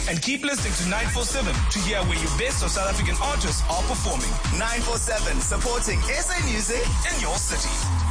And keep listening to 947 to hear where your best of South African artists are performing. 947, supporting SA music in your city.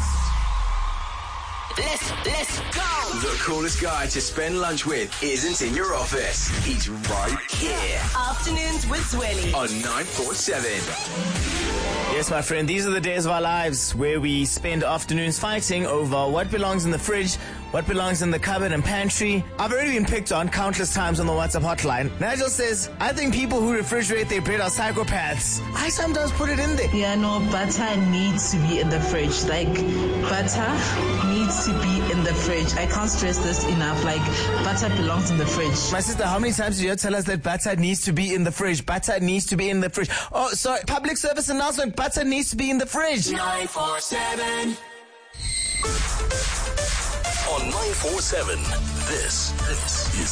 Let's go! The coolest guy to spend lunch with isn't in your office. He's right here. Afternoons with Zweli on 947. Yes, my friend, these are the days of our lives where we spend afternoons fighting over what belongs in the fridge, what belongs in the cupboard and pantry. I've already been picked on countless times on the WhatsApp hotline. Nigel says, I think people who refrigerate their bread are psychopaths. I sometimes put it in there. Yeah, no, butter needs to be in the fridge. Like, butter needs to be in the fridge. I can't stress this enough. Like, butter belongs in the fridge. My sister, how many times did you tell us that butter needs to be in the fridge? Butter needs to be in the fridge. Oh, sorry, public service announcement, butter needs to be in the fridge. 947. On 947, this is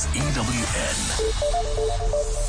EWN.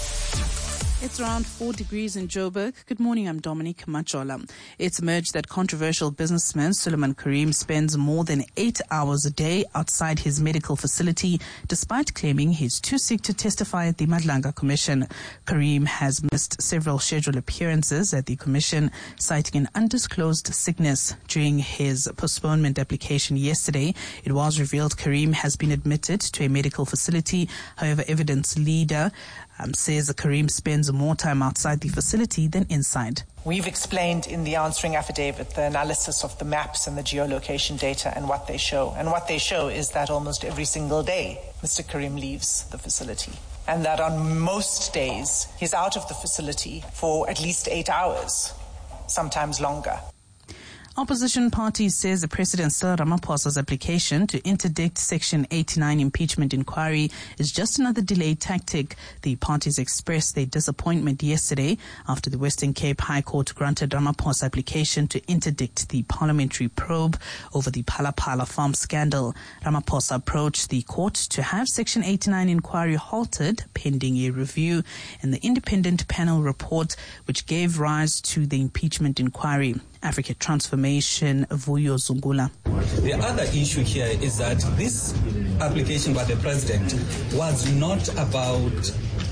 It's around 4 degrees in Joburg. Good morning, I'm Dominique Machola. It's emerged that controversial businessman Suleiman Karim spends more than 8 hours a day outside his medical facility, despite claiming he's too sick to testify at the Madlanga Commission. Karim has missed several scheduled appearances at the Commission, citing an undisclosed sickness. During his postponement application yesterday, it was revealed Karim has been admitted to a medical facility. However, evidence leader says Karim spends more time outside the facility than inside. We've explained in the answering affidavit the analysis of the maps and the geolocation data and what they show. And what they show is that almost every single day, Mr. Karim leaves the facility. And that on most days, he's out of the facility for at least 8 hours, sometimes longer. Opposition parties says the President Cyril Ramaphosa's application to interdict Section 89 impeachment inquiry is just another delay tactic. The parties expressed their disappointment yesterday after the Western Cape High Court granted Ramaphosa's application to interdict the parliamentary probe over the Phala Phala farm scandal. Ramaphosa approached the court to have Section 89 inquiry halted pending a review in the independent panel report which gave rise to the impeachment inquiry. Africa Transformation, Vuyo Zungula. The other issue here is that this application by the President was not about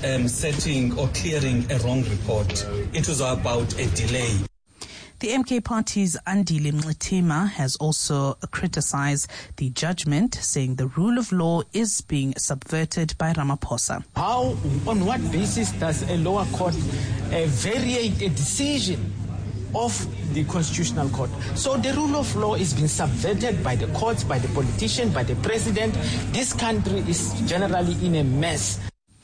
setting or clearing a wrong report. It was about a delay. The MK Party's Andile Mlitima has also criticized the judgment, saying the rule of law is being subverted by Ramaphosa. How, on what basis does a lower court variate a decision of the Constitutional Court? So the rule of law is being subverted by the courts, by the politician, by the president. This country is generally in a mess.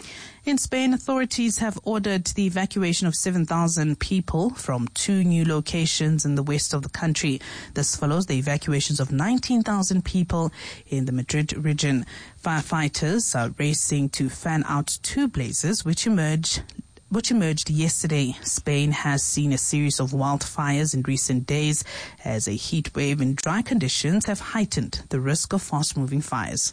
In Spain, authorities have ordered the evacuation of 7,000 people from 2 new locations in the west of the country. This follows the evacuations of 19,000 people in the Madrid region. Firefighters are racing to fan out 2 blazes which emerged yesterday. Spain has seen a series of wildfires in recent days as a heat wave and dry conditions have heightened the risk of fast-moving fires.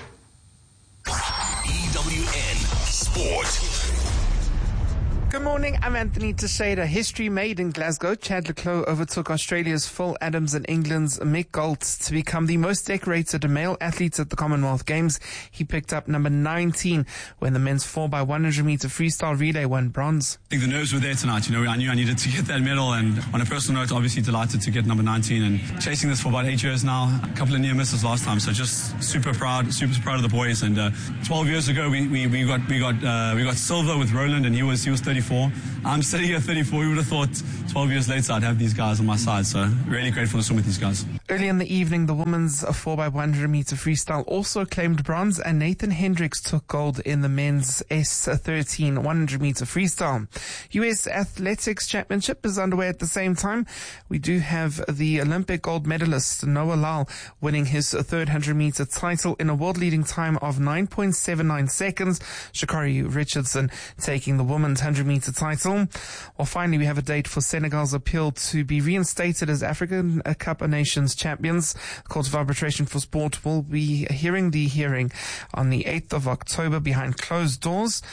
EWN Sport. Good morning, I'm Anthony Teixeira. History made in Glasgow. Chad le Clos overtook Australia's Phil Adams and England's Mick Galt to become the most decorated male athlete at the Commonwealth Games. He picked up number 19 when the men's 4x100 meter freestyle relay won bronze. I think the nerves were there tonight. I knew I needed to get that medal, and on a personal note, obviously delighted to get number 19 and chasing this for about 8 years now. A couple of near misses last time, so just super proud of the boys. And 12 years ago, we got silver with Roland, and he was 34. I'm sitting here 34. We would have thought 12 years later I'd have these guys on my side, so really grateful to swim with these guys. Early in the evening, the women's 4x100 meter freestyle also claimed bronze, and Nathan Hendricks took gold in the men's S13 100 meter freestyle. US Athletics Championship is underway at the same time. We do have the Olympic gold medalist Noah Lyle winning his 300 meter title in a world-leading time of 9.79 seconds. Sha'Carri Richardson taking the women's 100 meter title. Well, finally, we have a date for Senegal's appeal to be reinstated as African Cup of Nations champions. The Court of Arbitration for Sport will be hearing the hearing on the 8th of October behind closed doors.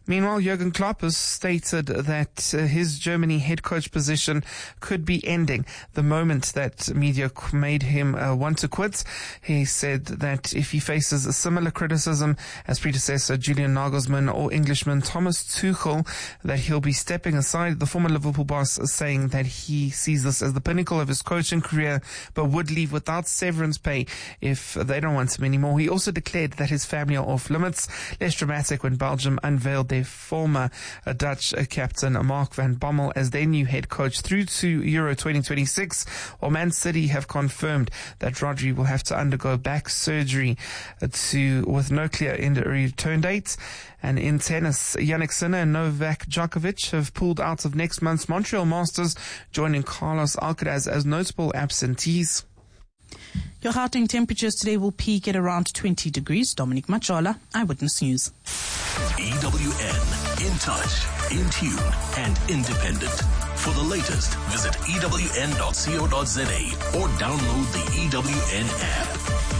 Meanwhile, Jurgen Klopp has stated that his Germany head coach position could be ending the moment that media made him want to quit. He said that if he faces a similar criticism as predecessor Julian Nagelsmann or Englishman Thomas Tuchel, that he'll be stepping aside. The former Liverpool boss is saying that he sees this as the pinnacle of his coaching career, but would leave without severance pay if they don't want him anymore. He also declared that his family are off limits. Less dramatic when Belgium unveiled their former Dutch captain Mark van Bommel as their new head coach through to Euro 2026. While Man City have confirmed that Rodri will have to undergo back surgery with no clear return date. And in tennis, Jannik Sinner and Novak Djokovic have pulled out of next month's Montreal Masters, joining Carlos Alcaraz as notable absentees. Your Gauteng temperatures today will peak at around 20 degrees. Dominic Machola, Eyewitness News. EWN, in touch, in tune, and independent. For the latest, visit ewn.co.za or download the EWN app.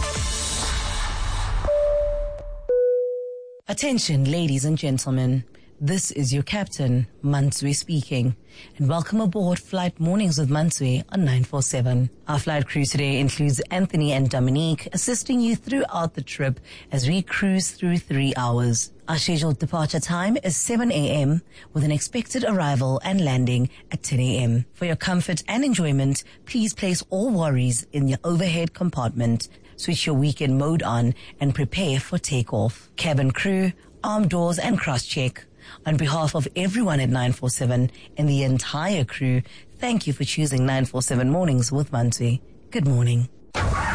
Attention, ladies and gentlemen. This is your captain, Mansui speaking, and welcome aboard Flight Mornings with Mansui on 947. Our flight crew today includes Anthony and Dominique, assisting you throughout the trip as we cruise through 3 hours. Our scheduled departure time is 7 a.m. with an expected arrival and landing at 10 a.m. For your comfort and enjoyment, please place all worries in your overhead compartment, switch your weekend mode on, and prepare for takeoff. Cabin crew, arm doors and cross-check. On behalf of everyone at 947 and the entire crew, thank you for choosing 947 Mornings with Mansui. Good morning.